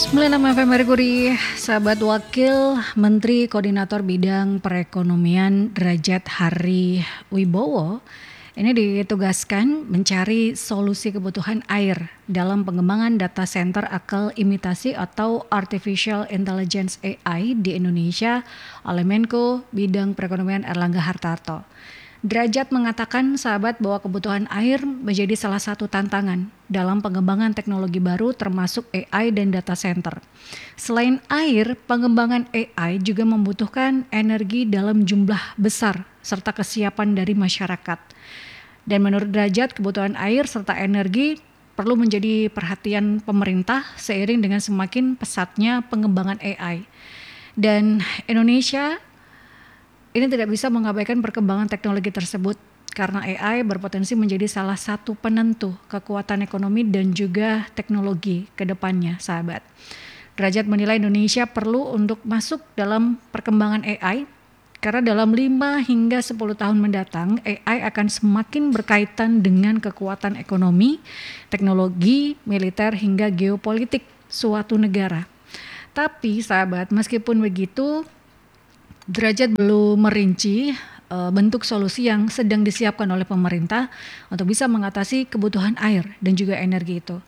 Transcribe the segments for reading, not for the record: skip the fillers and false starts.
96 FM Merkuri, sahabat Wakil Menteri Koordinator Bidang Perekonomian Derajat Hari Wibowo ini ditugaskan mencari solusi kebutuhan air dalam pengembangan data center akal imitasi atau Artificial Intelligence AI di Indonesia oleh Menko Bidang Perekonomian Erlangga Hartarto. Derajat mengatakan sahabat bahwa kebutuhan air menjadi salah satu tantangan dalam pengembangan teknologi baru termasuk AI dan data center. Selain air, pengembangan AI juga membutuhkan energi dalam jumlah besar serta kesiapan dari masyarakat. Dan menurut Derajat, kebutuhan air serta energi perlu menjadi perhatian pemerintah seiring dengan semakin pesatnya pengembangan AI. Dan Indonesia ini tidak bisa mengabaikan perkembangan teknologi tersebut karena AI berpotensi menjadi salah satu penentu kekuatan ekonomi dan juga teknologi ke depannya, sahabat. Derajat menilai Indonesia perlu untuk masuk dalam perkembangan AI karena dalam 5 hingga 10 tahun mendatang AI akan semakin berkaitan dengan kekuatan ekonomi, teknologi, militer hingga geopolitik suatu negara. Tapi sahabat, meskipun begitu, Derajat belum merinci bentuk solusi yang sedang disiapkan oleh pemerintah untuk bisa mengatasi kebutuhan air dan juga energi itu.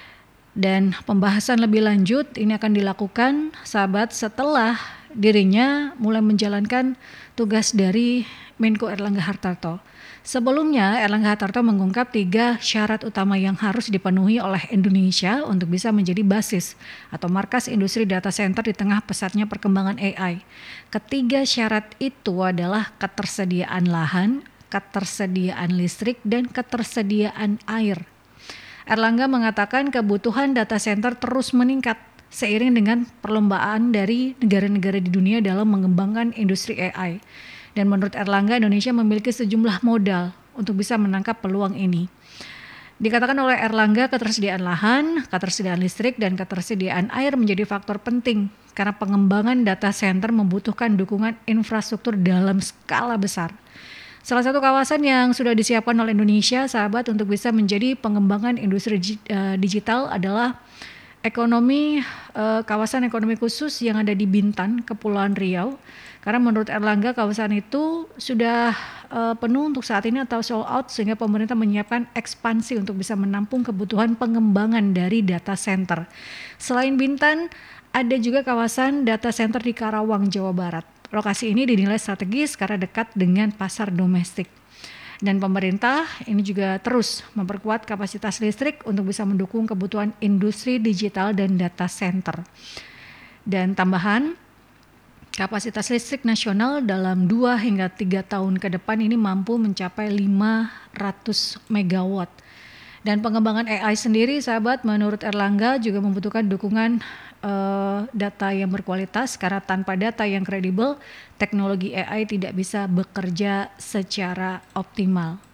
Dan pembahasan lebih lanjut ini akan dilakukan sahabat setelah dirinya mulai menjalankan tugas dari Menko Erlangga Hartarto. Sebelumnya Erlangga Hartarto mengungkap 3 syarat utama yang harus dipenuhi oleh Indonesia untuk bisa menjadi basis atau markas industri data center di tengah pesatnya perkembangan AI. Ketiga syarat itu adalah ketersediaan lahan, ketersediaan listrik, dan ketersediaan air. Erlangga mengatakan kebutuhan data center terus meningkat seiring dengan perlombaan dari negara-negara di dunia dalam mengembangkan industri AI. Dan menurut Erlangga, Indonesia memiliki sejumlah modal untuk bisa menangkap peluang ini. Dikatakan oleh Erlangga, ketersediaan lahan, ketersediaan listrik, dan ketersediaan air menjadi faktor penting karena pengembangan data center membutuhkan dukungan infrastruktur dalam skala besar. Salah satu kawasan yang sudah disiapkan oleh Indonesia, sahabat, untuk bisa menjadi pengembangan industri digital adalah kawasan ekonomi khusus yang ada di Bintan, Kepulauan Riau. Karena menurut Erlangga kawasan itu sudah penuh untuk saat ini atau sold out sehingga pemerintah menyiapkan ekspansi untuk bisa menampung kebutuhan pengembangan dari data center. Selain Bintan, ada juga kawasan data center di Karawang, Jawa Barat. Lokasi ini dinilai strategis karena dekat dengan pasar domestik. Dan pemerintah ini juga terus memperkuat kapasitas listrik untuk bisa mendukung kebutuhan industri digital dan data center. Dan tambahan, kapasitas listrik nasional dalam 2 hingga 3 tahun ke depan ini mampu mencapai 500 megawatt. Dan pengembangan AI sendiri, sahabat, menurut Erlangga juga membutuhkan dukungan data yang berkualitas karena tanpa data yang kredibel, teknologi AI tidak bisa bekerja secara optimal.